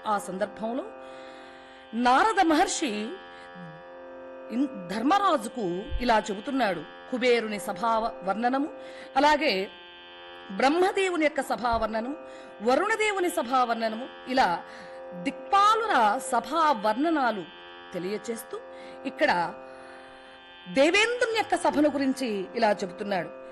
ఆ సందర్భంలో నారద మహర్షి ధర్మరాజుకు ఇలా చెబుతున్నాడు. కుబేరుని సభా వర్ణనము, అలాగే బ్రహ్మదేవుని యొక్క సభా వర్ణనము, వరుణదేవుని సభా వర్ణనము, ఇలా దిక్పాలుర సభా వర్ణనాలు తెలియచేస్తూ ఇక్కడ దేవేంద్రుని యొక్క సభను గురించి ఇలా చెబుతున్నాడు.